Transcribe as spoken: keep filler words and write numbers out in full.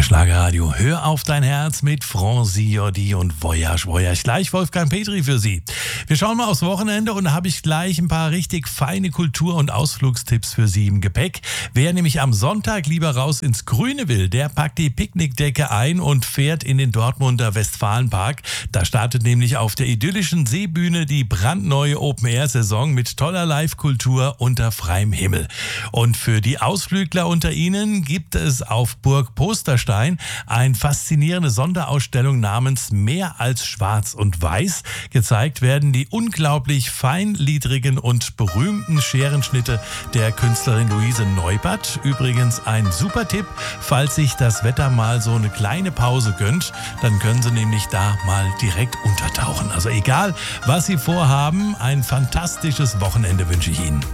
Schlagerradio. Hör auf dein Herz mit Franzi Jordi und Voyage Voyage. Gleich Wolfgang Petri für Sie. Wir schauen mal aufs Wochenende und da habe ich gleich ein paar richtig feine Kultur- und Ausflugstipps für Sie im Gepäck. Wer nämlich am Sonntag lieber raus ins Grüne will, der packt die Picknickdecke ein und fährt in den Dortmunder Westfalenpark. Da startet nämlich auf der idyllischen Seebühne die brandneue Open-Air-Saison mit toller Live-Kultur unter freiem Himmel. Und für die Ausflügler unter Ihnen gibt es auf Burg Posterstein eine faszinierende Sonderausstellung namens Mehr als Schwarz und Weiß. Gezeigt werden die unglaublich feingliedrigen und berühmten Scherenschnitte der Künstlerin Luise Neubert. Übrigens ein super Tipp, falls sich das Wetter mal so eine kleine Pause gönnt, dann können Sie nämlich da mal direkt untertauchen. Also egal, was Sie vorhaben, ein fantastisches Wochenende wünsche ich Ihnen.